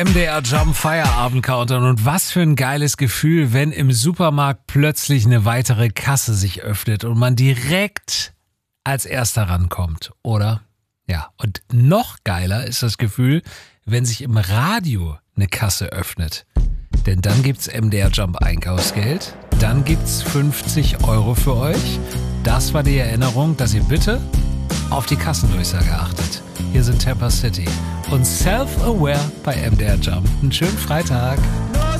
MDR Jump Feierabend Countdown und was für ein geiles Gefühl, wenn im Supermarkt plötzlich eine weitere Kasse sich öffnet und man direkt als Erster rankommt, oder? Ja, und noch geiler ist das Gefühl, wenn sich im Radio eine Kasse öffnet. Denn dann gibt's MDR Jump Einkaufsgeld, dann gibt's 50 € für euch. Das war die Erinnerung, dass ihr bitte auf die Kassendurchsage achtet. Hier sind Tampa City und Self-Aware bei MDR Jump. Einen schönen Freitag.